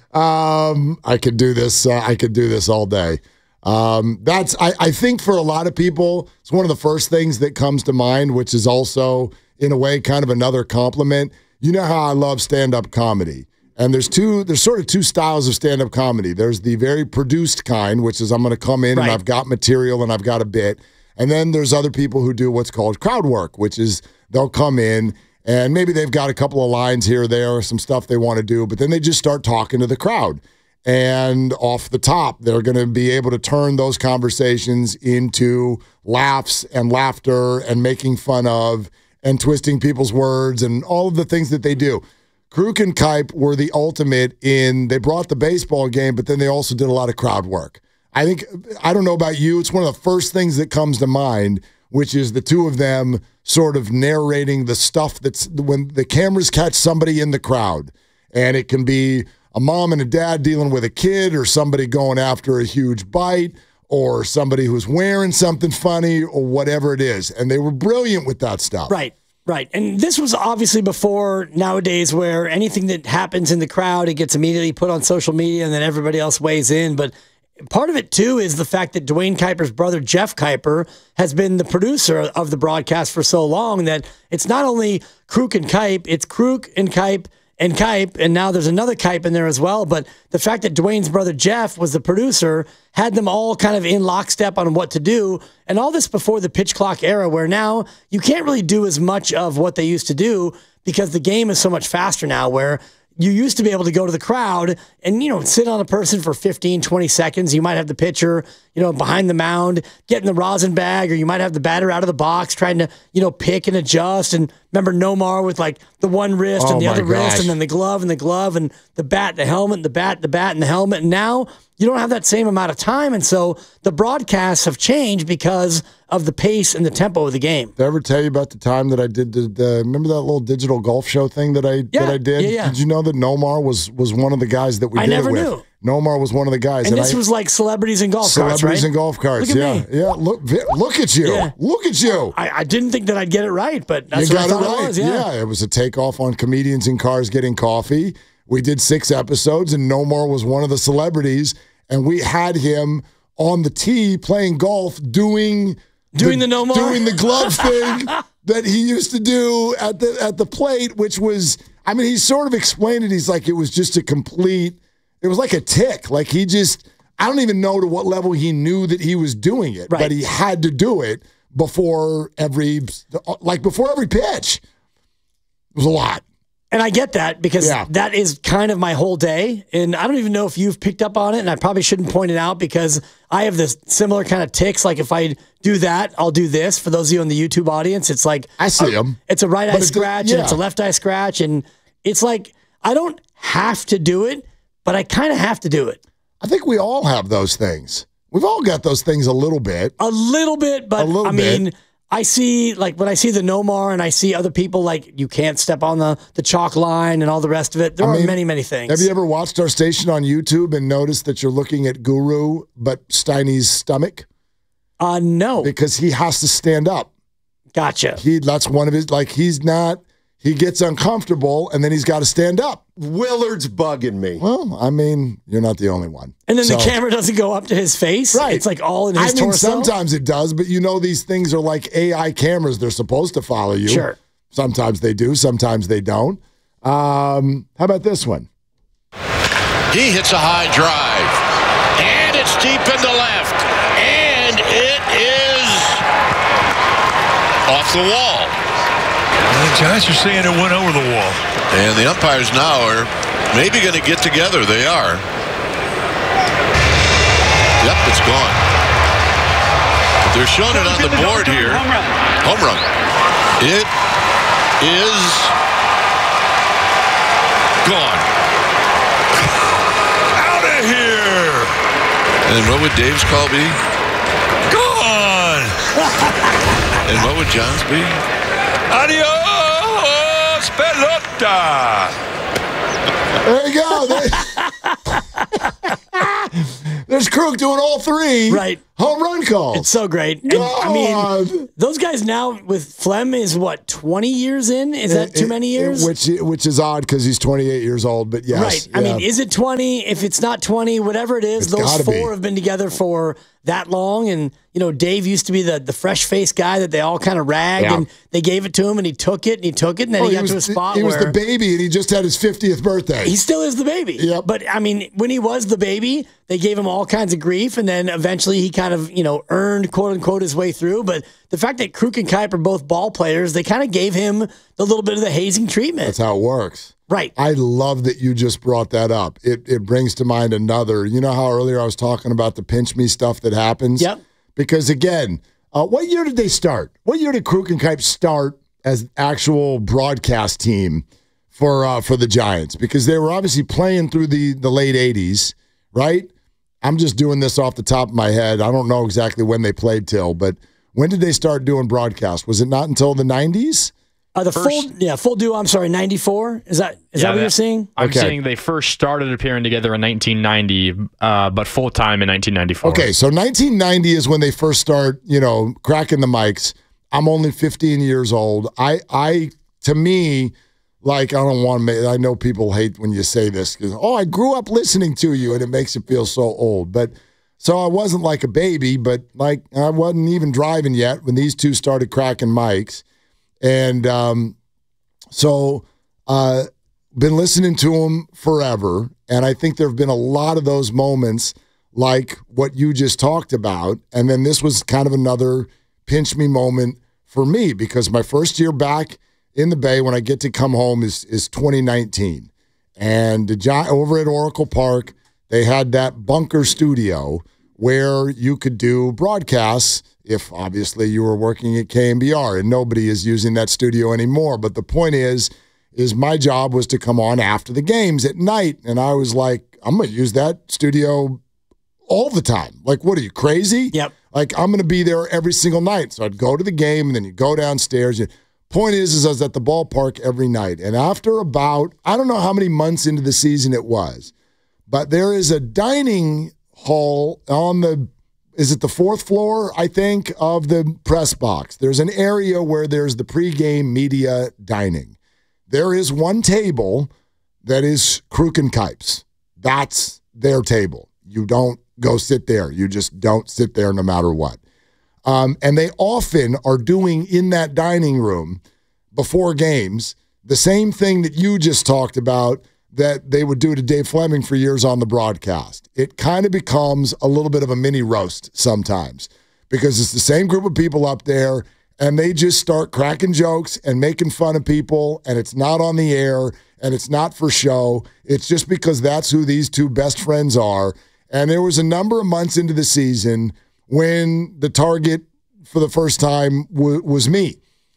I could do this. I could do this all day. I think for a lot of people, it's one of the first things that comes to mind, which is also, in a way, kind of another compliment. You know how I love stand-up comedy. And there's sort of two styles of stand-up comedy. There's the very produced kind, which is I'm going to come in and I've got material and I've got a bit. And then there's other people who do what's called crowd work, which is they'll come in and maybe they've got a couple of lines here or there or some stuff they want to do, but then they just start talking to the crowd. And off the top, they're going to be able to turn those conversations into laughs and laughter and making fun of and twisting people's words and all of the things that they do. Kruk and Kipe were the ultimate they brought the baseball game, but then they also did a lot of crowd work. I don't know about you, it's one of the first things that comes to mind, which is the two of them sort of narrating the stuff that's when the cameras catch somebody in the crowd. And it can be a mom and a dad dealing with a kid or somebody going after a huge bite or somebody who's wearing something funny or whatever it is. And they were brilliant with that stuff. Right. Right. And this was obviously before nowadays where anything that happens in the crowd, it gets immediately put on social media and then everybody else weighs in. But part of it, too, is the fact that Duane Kuiper's brother, Jeff Kuiper, has been the producer of the broadcast for so long that it's not only Kruk and Kipe, it's Kruk and Kipe, and now there's another Kipe in there as well. But the fact that Duane's brother Jeff was the producer had them all kind of in lockstep on what to do. And all this before the pitch clock era, where now you can't really do as much of what they used to do because the game is so much faster now, where you used to be able to go to the crowd and, sit on a person for 15, 20 seconds. You might have the pitcher, behind the mound, getting the rosin bag, or you might have the batter out of the box trying to, pick and adjust. And remember Nomar with like the one wrist and the other wrist, and then the glove and the bat, the helmet, the bat and the helmet. And now you don't have that same amount of time. And so the broadcasts have changed because of the pace and the tempo of the game. Did I ever tell you about the time that I did remember that little digital golf show thing that I did? Yeah. Did you know that Nomar was one of the guys that we did it with? I never knew. Nomar was one of the guys. And this was like celebrities and golf carts, right? Celebrities and golf carts, look at me. Yeah, look at you. Yeah. Look at you. I didn't think that I'd get it right, but that's what I thought it was. Yeah, it was a takeoff on comedians in cars getting coffee. We did 6 episodes, and Nomar was one of the celebrities, and we had him on the tee playing golf doing the Nomar? Doing the glove thing that he used to do at the plate, which was, he sort of explained it. He's like, it was just it was like a tick. Like I don't even know to what level he knew that he was doing it, but he had to do it before every pitch. It was a lot. And I get that because that is kind of my whole day. And I don't even know if you've picked up on it, and I probably shouldn't point it out because I have this similar kind of tics. Like if I do that, I'll do this. For those of you in the YouTube audience, it's like I see them. It's a right eye scratch and it's a left eye scratch. And it's like I don't have to do it, but I kind of have to do it. I think we all have those things. We've all got those things a little bit. A little bit, but I see, like, when I see the Nomar and I see other people, like, you can't step on the chalk line and all the rest of it. There are many, many things. Have you ever watched our station on YouTube and noticed that you're looking at Guru, but Steiny's stomach? No. Because he has to stand up. Gotcha. That's one of his, he gets uncomfortable and then he's got to stand up. Willard's bugging me. Well, you're not the only one. And then the camera doesn't go up to his face? Right. It's like all in his torso? Sometimes it does, but these things are like AI cameras. They're supposed to follow you. Sure. Sometimes they do, sometimes they don't. How about this one? He hits a high drive, and it's deep into left, and it is off the wall. The Giants are saying it went over the wall. And the umpires now are maybe going to get together. They are. Yep, it's gone. But they're showing it on the board here. Home run. It is gone. Out of here. And what would Dave's call be? Gone. And what would John's be? Adios, pelota. There you go. There's Krug doing all three home run calls. It's so great. And, I mean, those guys now with Flem is what, 20 years in? Is that too many years? Which is odd because he's 28 years old, but yes. Right. I mean, is it 20? If it's not 20, whatever it is, those four have been together for that long. And, you know, Dave used to be the fresh-faced guy that they all kind of ragged, and they gave it to him, and he took it, and then he got to a spot where... He was the baby, and he just had his 50th birthday. He still is the baby. Yep. But, I mean, when he was the baby, they gave him all kinds of grief, and then eventually he kind of, you know, earned, quote-unquote, his way through. But the fact that Krug and Kuip are both ball players, they kind of gave him the little bit of the hazing treatment. That's how it works. Right. I love that you just brought that up. It brings to mind another. You know how earlier I was talking about the pinch me stuff that happens? Yep. Because, again, what year did they start? What year did Krug and Kuip start as actual broadcast team for the Giants? Because they were obviously playing through the late 80s, right? I'm just doing this off the top of my head. I don't know exactly when they played till, but when did they start doing broadcast? Was it not until the 90s? Full duo, I'm sorry, 94? Is that what you're seeing? I'm saying they first started appearing together in 1990, but full-time in 1994. Okay, so 1990 is when they first start, you know, cracking the mics. I'm only 15 years old. To me, like, I don't want to I know people hate when you say this because, I grew up listening to you, and it makes it feel so old. But so I wasn't like a baby, but like I wasn't even driving yet when these two started cracking mics. And been listening to them forever, and I think there have been a lot of those moments like what you just talked about, and then this was kind of another pinch me moment for me because my first year back in the Bay when I get to come home is 2019, and over at Oracle Park, they had that bunker studio where you could do broadcasts if obviously you were working at KMBR, and nobody is using that studio anymore. But the point is my job was to come on after the games at night, and I was like, I'm going to use that studio all the time. Like, what are you, crazy? Yep. Like, I'm going to be there every single night. So I'd go to the game, and then you go downstairs. Point is I was at the ballpark every night. And after about, I don't know how many months into the season it was, but there is a dining hall on is it the fourth floor, I think, of the press box? There's an area where there's the pregame media dining. There is one table that is Krug and Kuip's. That's their table. You don't go sit there. You just don't sit there no matter what. And they often are doing in that dining room before games the same thing that you just talked about that they would do to Dave Fleming for years on the broadcast. It kind of becomes a little bit of a mini roast sometimes because it's the same group of people up there and they just start cracking jokes and making fun of people, and it's not on the air and it's not for show. It's just because that's who these two best friends are. And there was a number of months into the season when the target for the first time was me.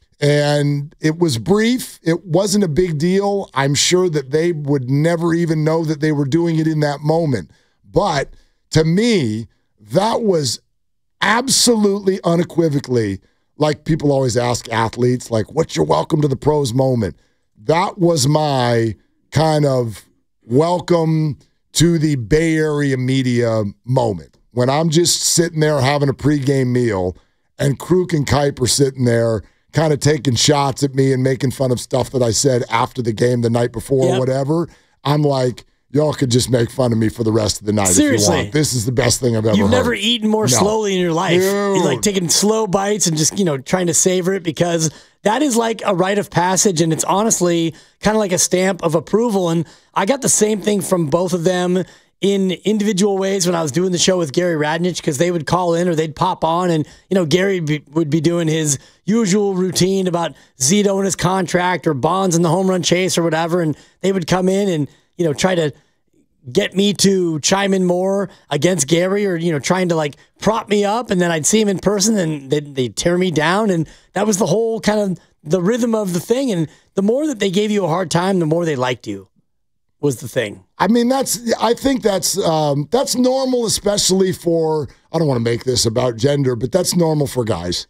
And it was brief. It wasn't a big deal. I'm sure that they would never even know that they were doing it in that moment. But to me, that was absolutely unequivocally, like people always ask athletes, like, what's your welcome to the pros moment? That was my kind of welcome to the Bay Area media moment. When I'm just sitting there having a pregame meal and Krug and Kuip are sitting there kind of taking shots at me and making fun of stuff that I said after the game the night before or whatever, I'm like, y'all could just make fun of me for the rest of the night Seriously. if you want. This is the best thing I've ever You've heard. never eaten more slowly in your life. Dude. You're like taking slow bites and just, trying to savor it because that is like a rite of passage, and it's honestly kind of like a stamp of approval. And I got the same thing from both of them in individual ways when I was doing the show with Gary Radnich, because they would call in or they'd pop on, and Gary would be doing his usual routine about Zito and his contract or Bonds and the home run chase or whatever, and they would come in and try to get me to chime in more against Gary or trying to like prop me up, and then I'd see him in person and they'd tear me down, and that was the whole kind of the rhythm of the thing. And the more that they gave you a hard time, the more they liked you was the thing. I mean, I think that's normal, especially for, I don't want to make this about gender, but that's normal for guys.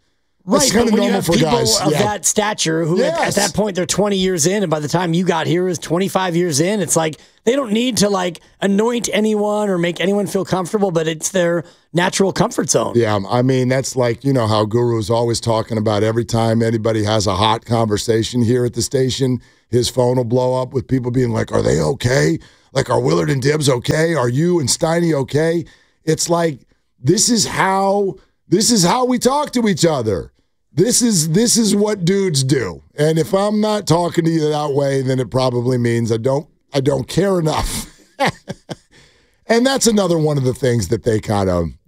Right, kind but of when you normal have for people guys. of Yeah. that stature who at that point they're 20 years in, and by the time you got here is 25 years in, it's like they don't need to like anoint anyone or make anyone feel comfortable, but it's their natural comfort zone. Yeah, I mean, that's like, you know how Guru's always talking about every time anybody has a hot conversation here at the station, his phone will blow up with people being like, are they okay? Like, are Willard and Dibbs okay? Are you and Steiny okay? It's like, this is how we talk to each other. This is what dudes do. And if I'm not talking to you that way, then it probably means I don't care enough. And that's another one of the things that they kind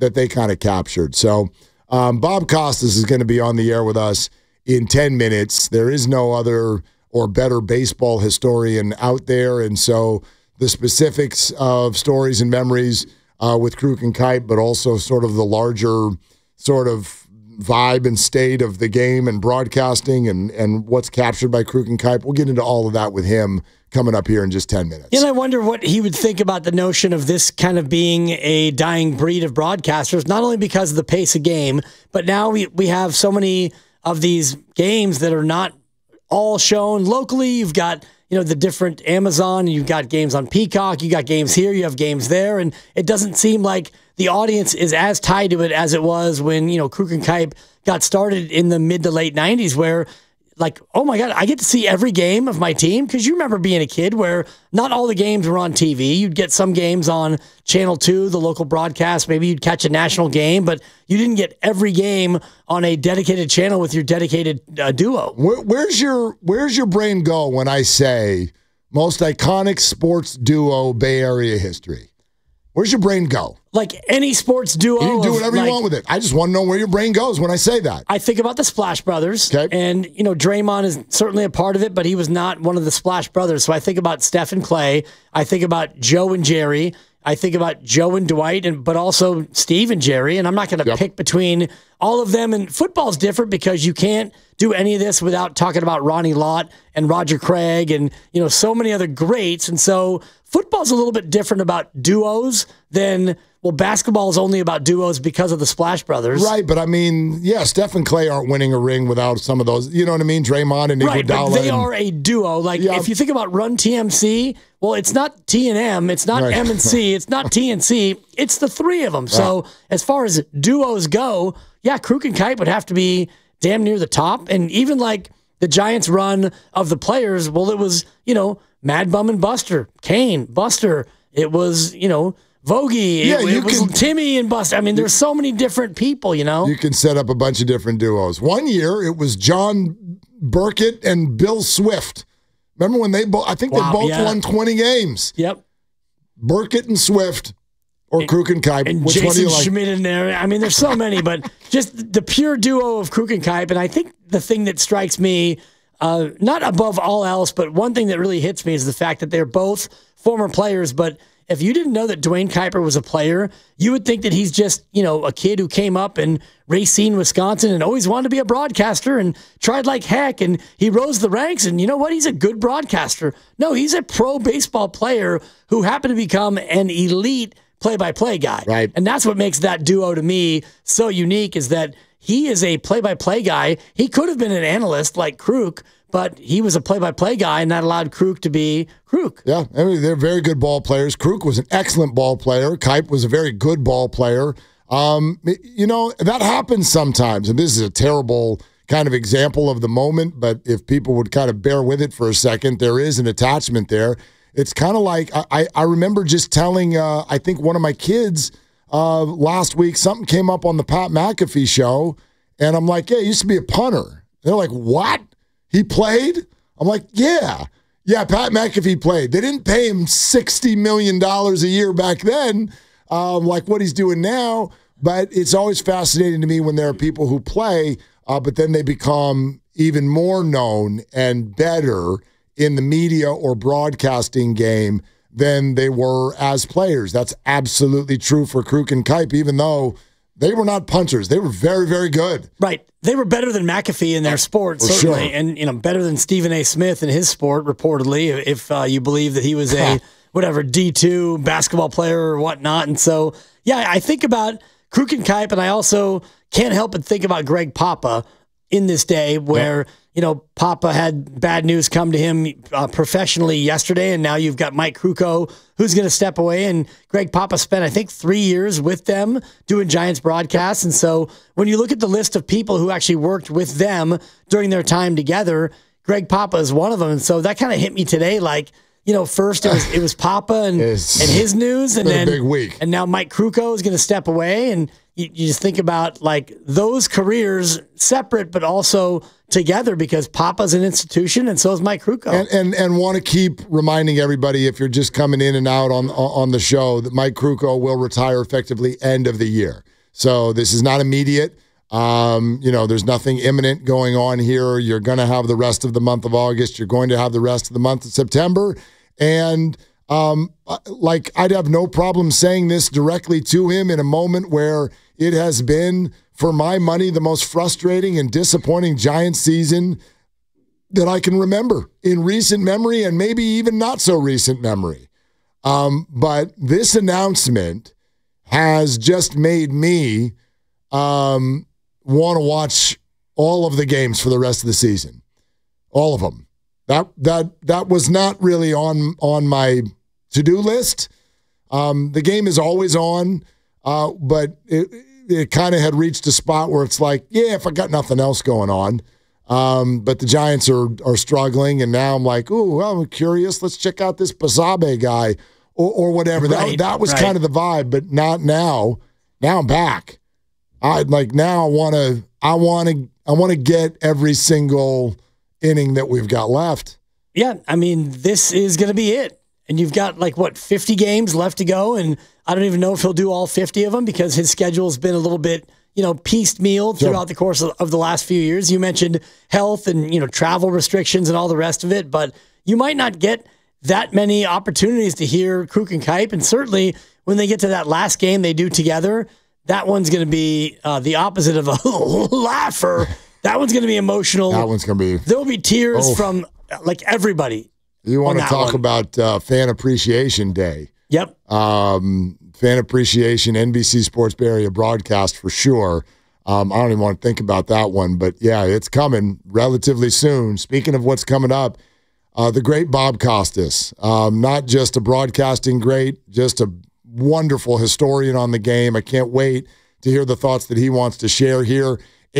of captured. So Bob Costas is going to be on the air with us in 10 minutes. There is no other or better baseball historian out there, and so the specifics of stories and memories with Kruk and Kuip, but also sort of the larger sort of vibe and state of the game and broadcasting and what's captured by Kruk and Kuip. We'll get into all of that with him coming up here in just 10 minutes. And I wonder what he would think about the notion of this kind of being a dying breed of broadcasters, not only because of the pace of game, but now we have so many of these games that are not all shown locally. You've got, you know, the different Amazon, you've got games on Peacock, you got games here, you have games there, and it doesn't seem like the audience is as tied to it as it was when, you know, Kruk and Kuip got started in the mid to late 90s, where like, oh my God, I get to see every game of my team. Because you remember being a kid where not all the games were on TV. You'd get some games on Channel 2, the local broadcast. Maybe you'd catch a national game, but you didn't get every game on a dedicated channel with your dedicated duo. Where's your brain go when I say most iconic sports duo Bay Area history? Where's your brain go? Like any sports duo. You can do whatever you want with it. I just want to know where your brain goes when I say that. I think about the Splash Brothers. Okay. And, you know, Draymond is certainly a part of it, but he was not one of the Splash Brothers. So I think about Steph and Clay. I think about Joe and Jerry. I think about Joe and Dwight, but also Steve and Jerry. And I'm not going to pick between all of them. And football's different because you can't do any of this without talking about Ronnie Lott and Roger Craig and, you know, so many other greats. And so football's a little bit different about duos than, well, basketball is only about duos because of the Splash Brothers. Right, but I mean, yeah, Steph and Clay aren't winning a ring without some of those, you know what I mean? Draymond and Right, Iguodala. but they are a duo. Like, if you think about Run TMC, well, it's not T and M, it's not M and C, it's not T and C, it's the three of them. So as far as duos go, yeah, Kruk and Kuip would have to be damn near the top. And even like the Giants' run of the players, well, it was, you know, Mad Bum and Buster, Kane, Buster. It was, you know, Vogie. Yeah, it was Timmy and Buster. I mean, there's so many different people, you know. You can set up a bunch of different duos. One year, it was John Burkett and Bill Swift. Remember when they both, I think they both won 20 games. Yep. Burkett and Swift or Kruk and Kuip. And Which Jason one do you like? Schmidt in there. I mean, there's so many, but just the pure duo of Kruk and Kuip. And I think the thing that strikes me, not above all else, but one thing that really hits me is the fact that they're both former players. But if you didn't know that Duane Kuiper was a player, you would think that he's just, you know, a kid who came up in Racine, Wisconsin and always wanted to be a broadcaster and tried like heck. And he rose the ranks. And you know what? He's a good broadcaster. No, he's a pro baseball player who happened to become an elite play-by-play guy. Right. And that's what makes that duo to me so unique, is that he is a play-by-play guy. He could have been an analyst like Kruk, but he was a play-by-play guy, and that allowed Kruk to be Kruk. Yeah, I mean, they're very good ball players. Kruk was an excellent ball player. Kuip was a very good ball player. You know, that happens sometimes, and this is a terrible kind of example of the moment, but if people would kind of bear with it for a second, there is an attachment there. It's kind of like, I remember just telling, I think one of my kids last week, something came up on the Pat McAfee show, and I'm like, yeah, he used to be a punter. They're like, what? He played? I'm like, yeah, Pat McAfee played. They didn't pay him $60 million a year back then, like what he's doing now, but it's always fascinating to me when there are people who play, but then they become even more known and better in the media or broadcasting game than they were as players. That's absolutely true for Kruk and Kuip, even though they were not punchers. They were very, very good. Right. They were better than McAfee in their sport, certainly. Sure. And, you know, better than Stephen A. Smith in his sport, reportedly, if you believe that he was a, whatever, D2 basketball player or whatnot. And so, yeah, I think about Kruk and Kuip, and I also can't help but think about Greg Papa in this day where, Papa had bad news come to him professionally yesterday, and now you've got Mike Krukow, who's going to step away, and Greg Papa spent, I think, 3 years with them doing Giants broadcasts. And so when you look at the list of people who actually worked with them during their time together, Greg Papa is one of them. And so that kind of hit me today, like, first it was Papa and his news, and then a big week. And now Mike Krukow is going to step away, and you just think about like those careers separate, but also together, because Papa's an institution and so is Mike Krukow. And want to keep reminding everybody, if you're just coming in and out on the show, that Mike Krukow will retire effectively end of the year. So this is not immediate. There's nothing imminent going on here. You're going to have the rest of the month of August. You're going to have the rest of the month of September. And I'd have no problem saying this directly to him in a moment where it has been, for my money, the most frustrating and disappointing Giants season that I can remember in recent memory, and maybe even not so recent memory. But this announcement has just made me want to watch all of the games for the rest of the season. All of them. That was not really on my to-do list. The game is always on, but it kind of had reached a spot where it's like, yeah, if I got nothing else going on. But the Giants are struggling, and now I'm like, ooh, I'm curious. Let's check out this Basabe guy or whatever. Right, that was kind of the vibe, but not now. Now I'm back. I want to get every single inning that we've got left. Yeah, I mean, this is going to be it. And you've got 50 games left to go, and I don't even know if he'll do all 50 of them because his schedule's been a little bit, piecemeal throughout the course of the last few years. You mentioned health and, travel restrictions and all the rest of it, but you might not get that many opportunities to hear Kruk and Kipe, and certainly when they get to that last game they do together, that one's going to be the opposite of a laugher. That one's going to be emotional. That one's going to be... There will be tears from, everybody. You want to talk about Fan Appreciation Day. Yep. Fan Appreciation, NBC Sports Bay Area broadcast for sure. I don't even want to think about that one, but yeah, it's coming relatively soon. Speaking of what's coming up, the great Bob Costas, not just a broadcasting great, just a wonderful historian on the game. I can't wait to hear the thoughts that he wants to share here.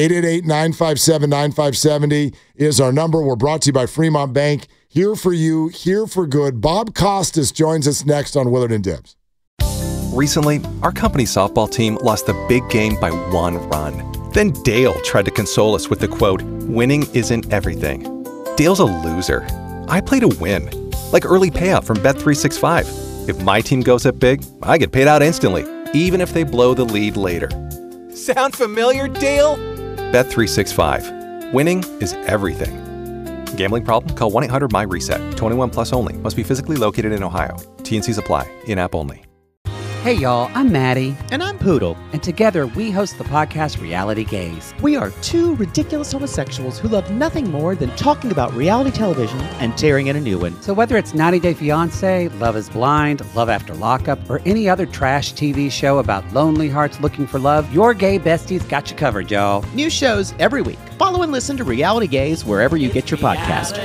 888-957-9570 is our number. We're brought to you by Fremont Bank. Here for you, here for good. Bob Costas joins us next on Willard and Dibs. Recently, our company softball team lost the big game by 1 run. Then Dale tried to console us with the quote, "Winning isn't everything." Dale's a loser. I play to win, like early payout from Bet365. If my team goes up big, I get paid out instantly, even if they blow the lead later. Sound familiar, Dale? Bet365. Winning is everything. Gambling problem? Call 1-800-MY-RESET. 21 plus only. Must be physically located in Ohio. T&Cs apply. In-app only. Hey y'all, I'm Maddie. And I'm Poodle. And together we host the podcast Reality Gaze. We are two ridiculous homosexuals who love nothing more than talking about reality television and tearing in a new one. So whether it's 90 Day Fiancé, Love is Blind, Love After Lockup, or any other trash TV show about lonely hearts looking for love, your gay besties got you covered, y'all. New shows every week. Follow and listen to Reality Gaze wherever you get your podcast.